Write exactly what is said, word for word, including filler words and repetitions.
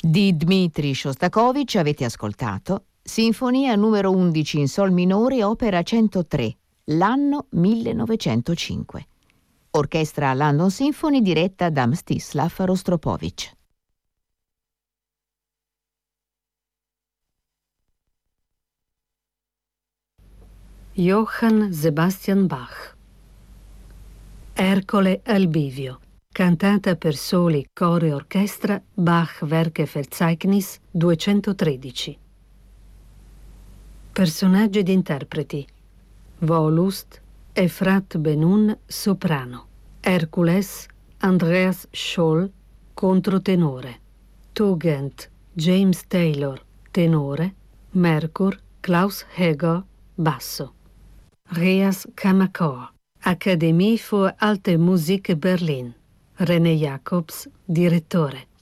Di Dmitri Shostakovich avete ascoltato Sinfonia numero undici in sol minore, opera centotré, l'anno millenovecentocinque. Orchestra London Symphony diretta da Mstislav Rostropovich. Johann Sebastian Bach. Ercole al bivio. Cantata per soli, coro e orchestra, Bach Werkverzeichnis duecentotredici. Personaggi ed interpreti: Wohlust, Efrat Benun, soprano; Hercules, Andreas Scholl, controtenore; Tugend, James Taylor, tenore; Merkur, Klaus Heger, basso; Rias Kammerchor, Akademie für Alte Musik Berlin; René Jacobs, direttore.